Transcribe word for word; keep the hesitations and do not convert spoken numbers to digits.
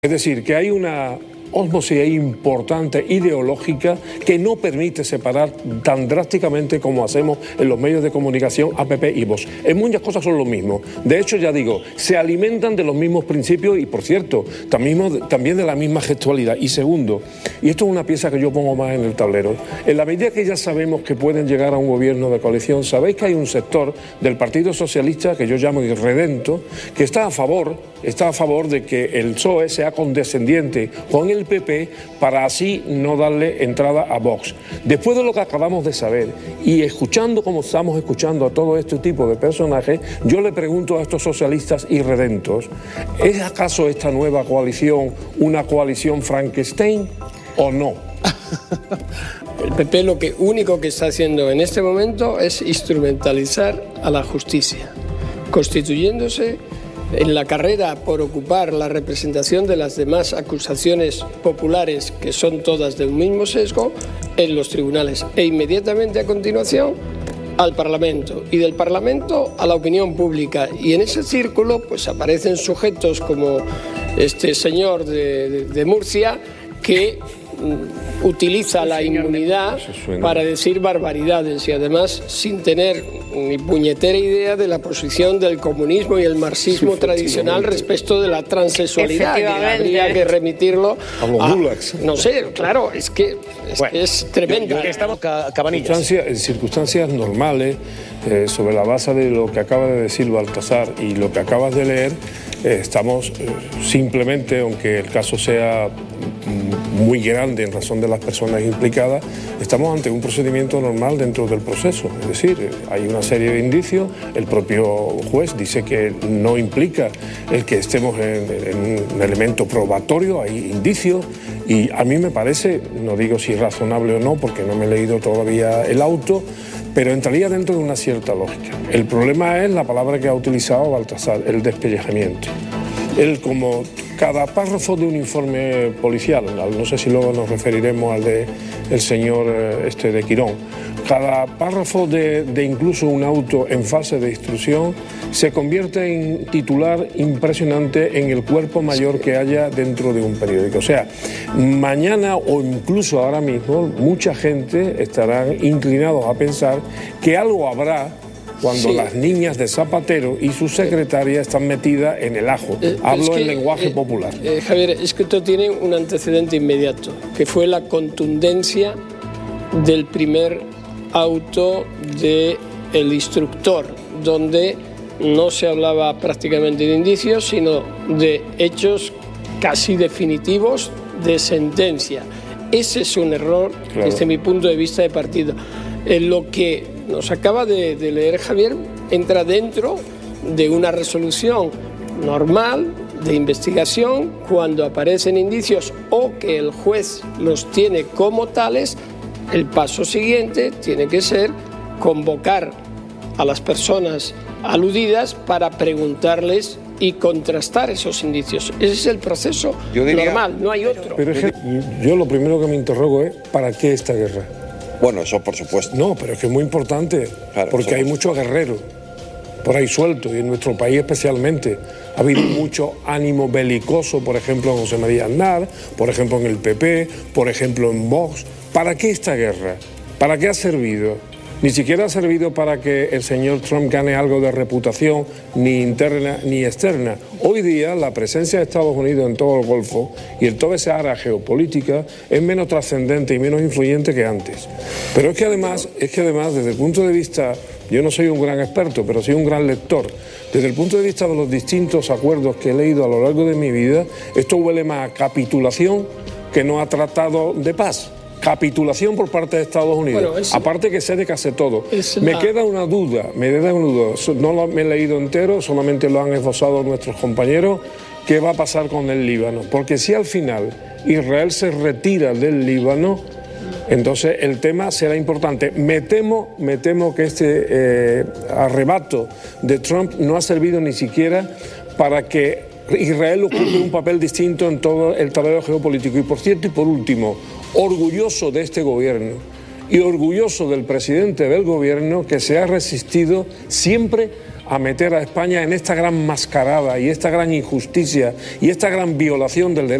Es decir, que hay una ósmosis importante ideológica que no permite separar tan drásticamente como hacemos en los medios de comunicación A P P y Vox. En muchas cosas son lo mismo. De hecho, ya digo, se alimentan de los mismos principios y, por cierto, también, también de la misma gestualidad. Y segundo, y esto es una pieza que yo pongo más en el tablero, en la medida que ya sabemos que pueden llegar a un gobierno de coalición, sabéis que hay un sector del Partido Socialista, que yo llamo irredento, que está a favor, está a favor de que el P S O E sea condescendiente con el P P para así no darle entrada a Vox. Después de lo que acabamos de saber y escuchando como estamos escuchando a todo este tipo de personajes, yo le pregunto a estos socialistas irredentos, ¿es acaso esta nueva coalición una coalición Frankenstein o no? El P P lo que único que está haciendo en este momento es instrumentalizar a la justicia, constituyéndose en la carrera por ocupar la representación de las demás acusaciones populares, que son todas de un mismo sesgo, en los tribunales, e inmediatamente a continuación al Parlamento, y del Parlamento a la opinión pública. Y en ese círculo pues aparecen sujetos como este señor de, de, de Murcia, que mm, utiliza la inmunidad para decir barbaridades y además sin tener ni puñetera idea de la posición del comunismo y el marxismo tradicional respecto de la transexualidad, que habría que remitirlo a los gulags. No sé, claro, es que es, bueno, que es tremendo. Yo, yo estamos Cabanillas. Circunstancias, en circunstancias normales, eh, sobre la base de lo que acaba de decir Baltasar y lo que acabas de leer, eh, estamos eh, simplemente, aunque el caso sea muy grande en razón de las personas implicadas, estamos ante un procedimiento normal dentro del proceso. Es decir, hay una serie de indicios, el propio juez dice que no implica el que estemos en, en un elemento probatorio, hay indicios, y a mí me parece, no digo si es razonable o no, porque no me he leído todavía el auto, pero entraría dentro de una cierta lógica. El problema es la palabra que ha utilizado Baltasar, el despellejamiento. Él, como cada párrafo de un informe policial, no sé si luego nos referiremos al de el señor este de Quirón, cada párrafo de, de incluso un auto en fase de instrucción se convierte en titular impresionante en el cuerpo mayor que haya dentro de un periódico. O sea, mañana o incluso ahora mismo mucha gente estarán inclinados a pensar que algo habrá cuando sí. Las niñas de Zapatero y su secretaria están metidas en el ajo. Eh, Hablo que, en lenguaje eh, popular. Eh, Javier, es que esto tiene un antecedente inmediato, que fue la contundencia del primer auto del instructor, donde no se hablaba prácticamente de indicios, sino de hechos casi definitivos de sentencia. Ese es un error, claro, desde mi punto de vista de partido. En lo que nos acaba de, de leer Javier entra dentro de una resolución normal de investigación cuando aparecen indicios o que el juez los tiene como tales. El paso siguiente tiene que ser convocar a las personas aludidas para preguntarles y contrastar esos indicios. Ese es el proceso yo diría, normal, no hay otro. Pero es que yo lo primero que me interrogo es ¿para qué esta guerra? Bueno, eso por supuesto. No, pero es que es muy importante, claro, porque hay muchos guerreros por ahí sueltos, y en nuestro país especialmente. Ha habido mucho ánimo belicoso, por ejemplo, en José María Aznar, por ejemplo, en el P P, por ejemplo, en Vox. ¿Para qué esta guerra? ¿Para qué ha servido? Ni siquiera ha servido para que el señor Trump gane algo de reputación, ni interna ni externa. Hoy día la presencia de Estados Unidos en todo el Golfo y en toda esa área geopolítica es menos trascendente y menos influyente que antes. Pero es que además, es que además desde el punto de vista, yo no soy un gran experto, pero soy un gran lector. Desde el punto de vista de los distintos acuerdos que he leído a lo largo de mi vida, esto huele más a capitulación que no a tratado de paz. Capitulación por parte de Estados Unidos, bueno, es, aparte que sé de que hace todo. Me la... queda una duda, me queda una duda, no lo me he leído entero, solamente lo han esbozado nuestros compañeros, ¿qué va a pasar con el Líbano? Porque si al final Israel se retira del Líbano, entonces el tema será importante. Me temo, me temo que este eh, arrebato de Trump no ha servido ni siquiera para que Israel ocupe un papel distinto en todo el tablero geopolítico. Y por cierto, y por último, orgulloso de este gobierno y orgulloso del presidente del gobierno que se ha resistido siempre a meter a España en esta gran mascarada y esta gran injusticia y esta gran violación del derecho